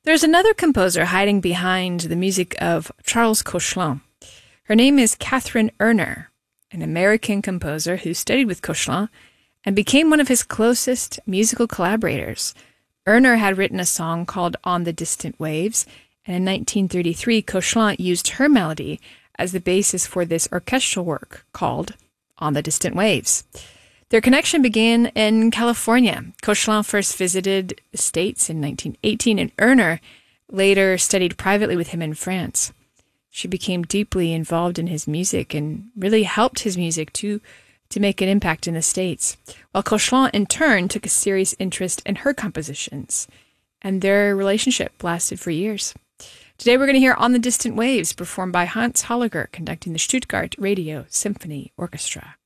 There's another composer hiding behind the music of Charles Koechlin. Her name is Catherine Erner, an American composer who studied with Koechlin and became one of his closest musical collaborators. Erner had written a song called On the Distant Waves, and in 1933, Koechlin used her melody as the basis for this orchestral work called On the Distant Waves. Their connection began in California. Koechlin first visited the States in 1918, and Erner later studied privately with him in France. She became deeply involved in his music and really helped his music to make an impact in the States, while Koechlin, in turn, took a serious interest in her compositions, and their relationship lasted for years. Today we're going to hear On the Distant Waves, performed by Hans Holliger, conducting the Stuttgart Radio Symphony Orchestra.